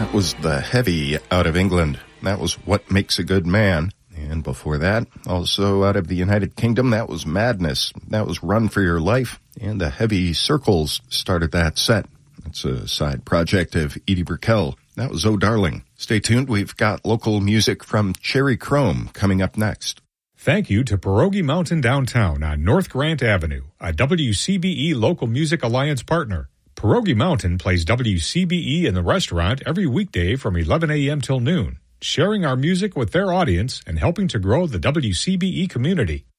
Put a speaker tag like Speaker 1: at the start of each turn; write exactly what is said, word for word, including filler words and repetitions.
Speaker 1: That was The Heavy out of England. That was What Makes a Good Man. And before that, also out of the United Kingdom, that was Madness. That was Run for Your Life. And The Heavy Circles started that set. It's a side project of Edie Brickell. That was Oh Darling. Stay tuned. We've got local music from Cherry Chrome coming up next.
Speaker 2: Thank you to Pierogi Mountain Downtown on North Grant Avenue, a W C B E Local Music Alliance partner. Pierogi Mountain plays W C B E in the restaurant every weekday from eleven a.m. till noon, sharing our music with their audience and helping to grow the W C B E community.